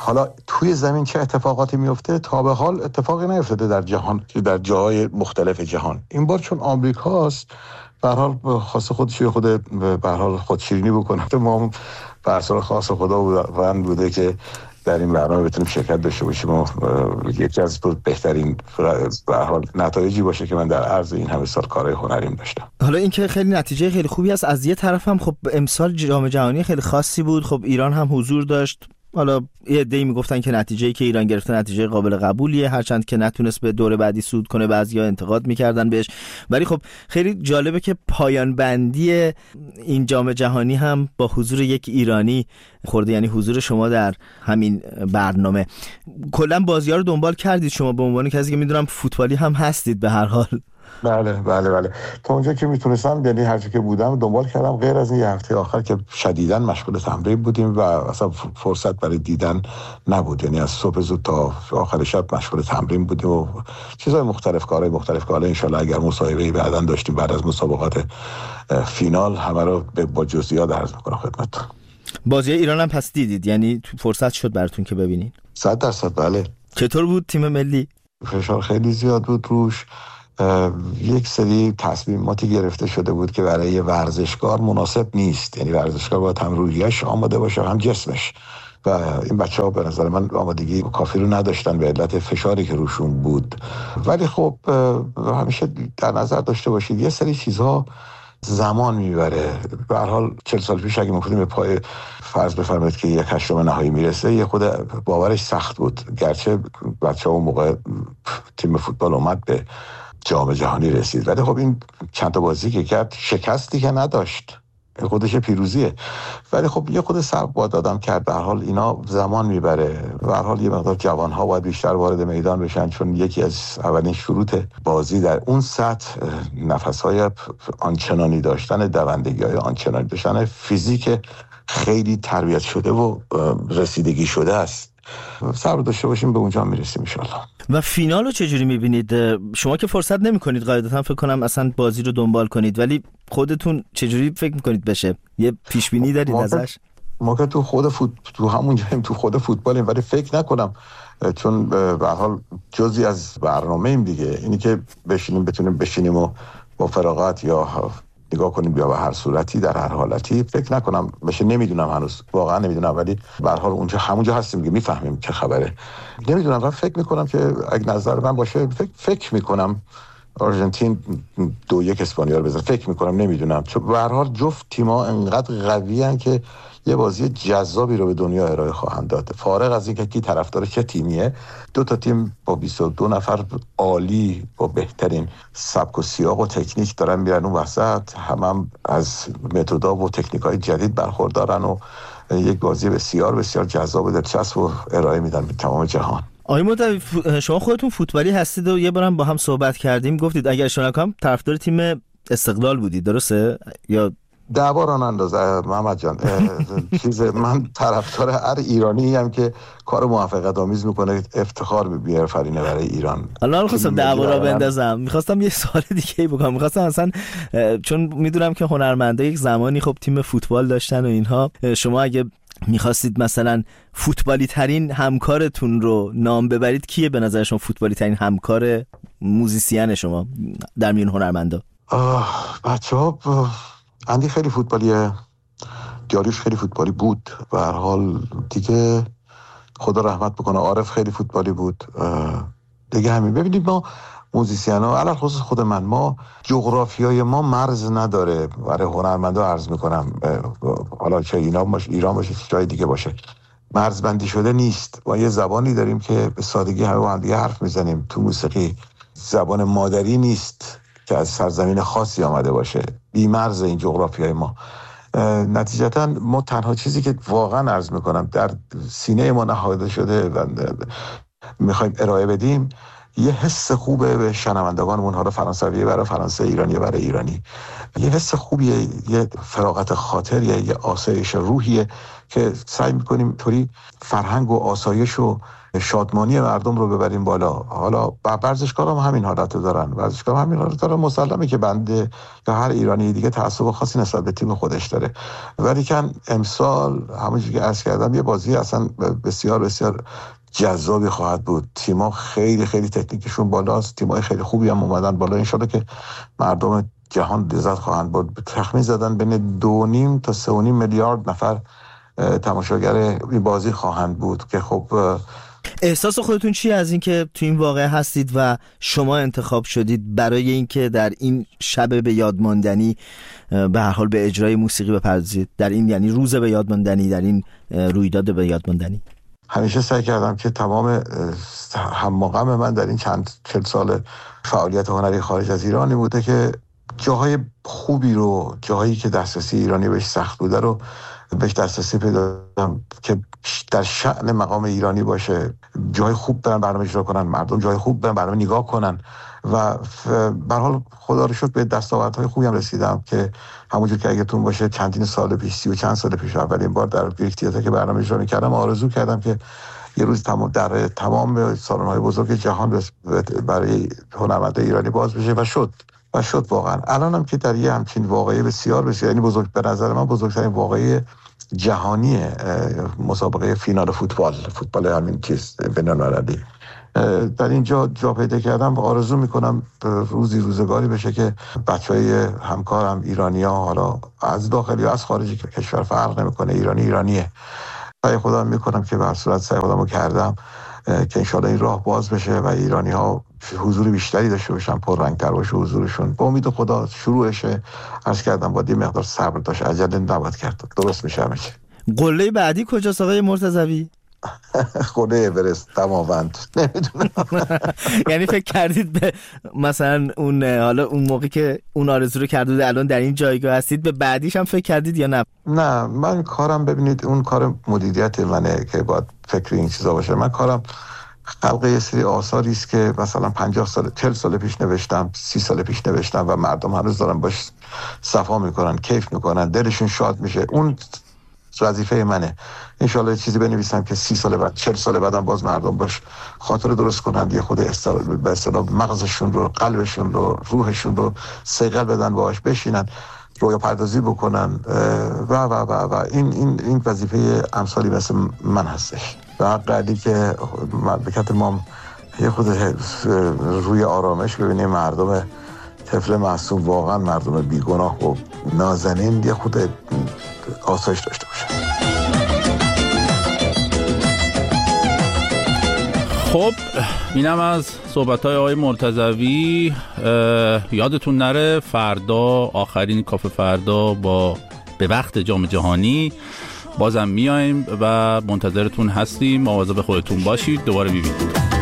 حالا توی زمین چه اتفاقاتی میفته تا به حال اتفاقی نیفتاده در جهان، در جاهای مختلف جهان. این بار چون آمریکاست به هر حال خاص خودش خود به هر حال خودشیرینی بکنه. ما به اصل خاص خداوند بوده که در این برنامه بتونیم شرکت داشته باشیم و یکی از بهترین به هر حال نتایجی باشه که من در عرض این همه سال کارهای هنریم داشتم. حالا این که خیلی نتیجه خیلی خوبی است، از یه طرف هم خب امسال جام جهانی خیلی خاصی بود، خب ایران هم حضور داشت. حالا یه عده‌ای میگفتن که نتیجه‌ای که ایران گرفته نتیجه قابل قبولیه، هرچند که نتونست به دور بعدی صعود کنه، بعضیا انتقاد میکردن بهش. ولی خب خیلی جالبه که پایان بندی این جام جهانی هم با حضور یک ایرانی خورده، یعنی حضور شما در همین برنامه. کلا بازی‌ها رو دنبال کردید شما به عنوان کسی که میدونم فوتبالی هم هستید به هر حال؟ بله تا اونجا که میتونستم، یعنی هر جا که بودم دنبال کردم، غیر از این یه هفته آخر که شدیداً مشغول تمرین بودیم و اصلا فرصت برای دیدن نبود. یعنی از صبح زود تا آخر شب مشغول تمرین بودیم و چیزای مختلف، کارهای مختلف که حالا انشالله اگر مصاحبه‌ای بعداً داشتیم بعد از مسابقات فینال همه رو با جزئیات عرض می‌کنم خدمتتون. بازی ایران هم پس دیدید؟ یعنی فرصت شد براتون که ببینید؟ 100% بله. چطور بود تیم ملی؟ فشار خیلی زیاد بود روش. یک سری تصمیماتی گرفته شده بود که برای ورزشکار مناسب نیست. یعنی ورزشکار باید هم روحیه‌اش آماده باشه هم جسمش، و این بچه‌ها به نظر من آمادگی کافی رو نداشتن به علت فشاری که روشون بود. ولی خب همیشه در نظر داشته باشید یه سری چیزها زمان میبره. به هر حال 40 سال پیش اگه می‌خواستیم به پای فرض بفرمایید که یک هشتم نهایی میرسه، یه خود باورش سخت بود، گرچه بچه‌ها اون موقع تیم فوتبال اومد به جام جهانی رسید. ولی خب این چند تا بازی که کرد شکستی که نداشت، خودش پیروزیه. ولی خب یه خود صبر باید آدم کرد. به هر حال اینا زمان میبره. به هر حال یه مقدار جوان‌ها باید بیشتر وارد میدان بشن، چون یکی از اولین شروط بازی در اون سطح نفس‌های آنچنانی داشتن، دوندگی‌های آنچنانی داشتن، فیزیک خیلی تربیت شده و رسیدگی شده است. صبر داشته باشیم به اونجا میرسیم ان شاءالله. و فینال رو چجوری میبینید؟ شما که فرصت نمیکنید قاعدتا فکر کنم اصلا بازی رو دنبال کنید، ولی خودتون چجوری فکر میکنید بشه؟ یه پیش بینی دارید ازش؟ ما که تو همون جاییم، تو خود فوتبالیم، ولی فکر نکنم، چون به هر حال جزئی از برنامه‌ایم دیگه، اینی که بتونیم بشینیم و با فراغت یا نگاه کنیم یا به هر صورتی در هر حالتی، فکر نکنم بشه. نمیدونم، هنوز واقعا نمیدونم، ولی به هر حال همونجا هستیم دیگه، میفهمیم چه خبره. نمیدونم، من فکر میکنم که اگه نظر من باشه فکر میکنم آرژانتین 2-1 اسپانیا رو بزنه. فکر میکنم، نمیدونم، چون به هر حال جفت تیم‌ها انقدر قوی‌ان که یه بازی جذابی رو به دنیا ارائه خواهند داد. فارغ از اینکه کی طرفدار چه تیمیه، دو تا تیم با 22 نفر عالی با بهترین سبک و سیاق و تکنیک دارن میرن اون وسط، هم از متدها و تکنیک‌های جدید برخوردارن و یک بازی بسیار بسیار جذاب و دلچسب و ارائه میدن به تمام جهان. آقای موطوی، شما خودتون فوتبالی هستید و یه بارم با هم صحبت کردیم، گفتید اگر اشتباه نکنم طرفدار تیم استقلال بودید، درسته؟ یا 10 بار آن اندازه محمد جان. من طرفدار هر ایرانی ام که کار موفقیت آمیز میکنه، افتخار می‌آفرینه برای ایران. الان خواستم 10 بار بندازم، میخواستم یه سوال دیگه بکنم. میخواستم اصلا چون میدونم که هنرمندا یک زمانی خب تیم فوتبال داشتن و اینها، شما اگه میخواستید مثلا فوتبالی ترین همکارتون رو نام ببرید، کیه به نظر شما فوتبالی ترین همکار موزیسین شما در میون هنرمندا؟ بچه‌ها اندی خیلی فوتبالیه، دیاریوش خیلی فوتبالی بود، به هر حال دیگه خدا رحمت بکنه عارف خیلی فوتبالی بود دیگه. همین. ببینید ما موزیسینا، علل خصوص خود من، ما جغرافیای ما مرز نداره. برای هنرمندا عرض میکنم، حالا چه ایران باشه جای دیگه باشه، مرزبندی شده نیست. ما یه زبانی داریم که به سادگی همه با هم دیگه حرف میزنیم. تو موسیقی زبان مادری نیست که از سرزمین خاصی آمده باشه، بی مرز این جغرافیای ما. نتیجتا ما تنها چیزی که واقعا عرض میکنم در سینه ما نهاده شده و میخوایم ارائه بدیم یه حس خوبه به شنوندگانمون، حالا فرانسوی برای فرانسه، ایرانی برای ایرانی، یه حس خوبیه، یه فراغت خاطریه، یه آسایش روحیه که سعی میکنیم طوری فرهنگ و آسایش و شادمانی مردم رو ببریم بالا. حالا ورزشکارا هم همین حالت دارن، ورزشکارا همین حالت دارن. مسلمه که بنده یا هر ایرانی دیگه تعصب خاصی نسبت به تیم خودش داره، ولی که امسال همونجوری که عرض کردم یه بازی اصلا بسیار بسیار جذابی خواهد بود. تیم‌ها خیلی خیلی تکنیکشون بالاست، تیم‌های خیلی خوبی هم اومدن بالا. ان شاءالله که مردم جهان لذت خواهند برد. تخمین زدن بین 2.5 تا 3.5 میلیارد نفر تماشاگر این بازی خواهند بود که خب احساس خودتون چی از این که تو این واقعه هستید و شما انتخاب شدید برای اینکه در این شب به یادماندنی به هر حال به اجرای موسیقی بپردازید، در این یعنی روز به یادماندنی، در این رویداد به یادماندنی؟ همیشه سعی کردم که تمام هم‌وغم من در این 40 سال فعالیت هنری خارج از ایرانی بوده که جاهای خوبی رو، جاهایی که دسترسی ایرانی بهش سخت بوده رو بهش دسترسی پیدا کنم که در شأن مقام ایرانی باشه. جای خوب برن برنامه اجرا کنن، مردم جای خوب برن برنامه نگاه کنن و به هر حال خدا رو شکر به دستاوردهای خوبی هم رسیدم که همونجور که اگه‌تون باشه چندین سال پیش، 30 و چند سال پیش اولین بار در یک تئاتر که برنامه اجرا می‌کردم آرزو کردم که یه روز در تمام سالن‌های بزرگ جهان برای هنرمندان ایرانی باز بشه و شد واقعا. الانم که در یه همچین واقعه بسیار یعنی بزرگ، به نظر من بزرگترین واقعه جهانی مسابقه فینال فوتبال همین چیز بین‌المللی در اینجا جا پیدا کردم و آرزو میکنم روزگاری بشه که بچهای همکارم ایرانی‌ها، حالا از داخلی و از خارجی کشور فرق نمیکنه، ایرانیه. سعی خودم میکنم که به هر صورت سعی خودمو کردم که انشالله این راه باز بشه و ایرانی‌ها حضور بیشتری داشته باشن، پررنگ‌تر باشه حضورشون. با امید خدا شروعشه. عرض کردم با یه مقدار صبر داشت، عجله نباید کرد، درست میشه همه چی. قله بعدی کجاست آقای مرتضوی؟ قله اورست، دماوند، نمیدونم. یعنی فکر کردید به مثلا اون موقعی که اون آرزو رو کردید الان در این جایگاه هستید به بعدیش هم فکر کردید یا نه؟ نه، من کارم ببینید اون کار مدیریت منه که باید فکر این چیزا باشه. من کارم خلق یه سری آثاری است که مثلا 50 سال 40 سال پیش نوشتم، 30 سال پیش نوشتم و مردم هنوز دارن باش صفا میکنن، کیف میکنن، دلشون شاد میشه. اون وظیفه منه. انشالله چیزی بنویسم که 30 سال بعد، 40 سال بعدم باز مردم باش خاطر درست کنن، یه خود به اصطلاح مغزشون رو، قلبشون رو، روحشون رو صیقل بدن، باهاش بشینن، رویا پردازی بکنن و این وظیفه امثالی مثل من هستش. و حقیقی که مملکت ما یه خود روی آرامش ببینیم، مردم طفل معصوم، واقعا مردم بیگناه و نازنین یه خود آسایش داشته باشه. خب اینم از صحبت‌های آقای مرتضوی. یادتون نره فردا آخرین کافه فردا به وقت جام جهانی بازم میایم و منتظرتون هستیم. مواظب خودتون باشید. دوباره می‌بینید.